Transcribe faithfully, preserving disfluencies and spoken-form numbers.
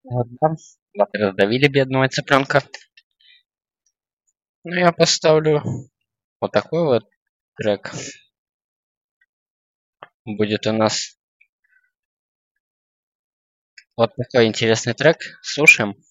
Вот там лапы раздавили бедного цыпленка. Ну, я поставлю вот такой вот трек. Будет у нас вот такой интересный трек. Слушаем.